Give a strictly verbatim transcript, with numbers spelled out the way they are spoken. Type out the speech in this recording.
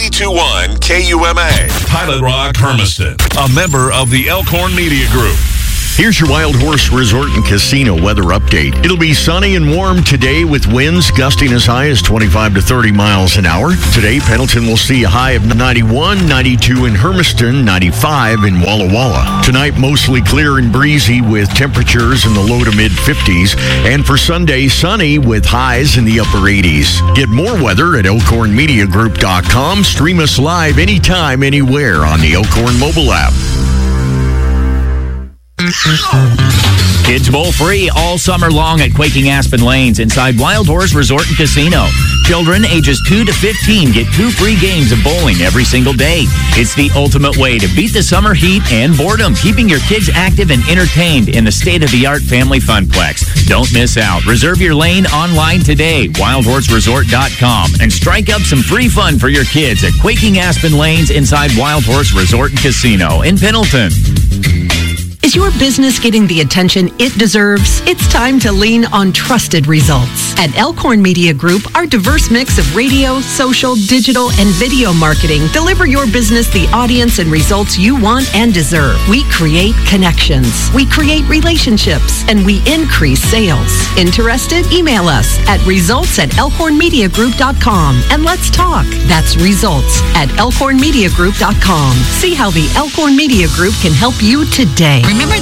ninety-two point one K U M A. Pilot Rock, Hermiston. A member of the Elkhorn Media Group. Here's your Wild Horse Resort and Casino weather update. It'll be sunny and warm today with winds gusting as high as twenty-five to thirty miles an hour. Today, Pendleton will see a high of ninety-one, ninety-two in Hermiston, ninety-five in Walla Walla. Tonight, mostly clear and breezy with temperatures in the low to mid fifties. And for Sunday, sunny with highs in the upper eighties. Get more weather at elkhorn media group dot com. Stream us live anytime, anywhere on the Elkhorn mobile app. Kids Bowl free all summer long at Quaking Aspen Lanes inside Wild Horse Resort and Casino. Children ages two to fifteen get two free games of bowling every single day. It's the ultimate way to beat the summer heat and boredom, keeping your kids active and entertained in the state-of-the-art family funplex. Don't miss out. Reserve your lane online today, wild horse resort dot com, and strike up some free fun for your kids at Quaking Aspen Lanes inside Wild Horse Resort and Casino in Pendleton. Is your business getting the attention it deserves? It's time to lean on trusted results. At Elkhorn Media Group, our diverse mix of radio, social, digital, and video marketing deliver your business the audience and results you want and deserve. We create connections, we create relationships, and we increase sales. Interested? Email us at results at elkhorn media group dot com and let's talk. That's results at elkhorn media group dot com. See how the Elkhorn Media Group can help you today. Remember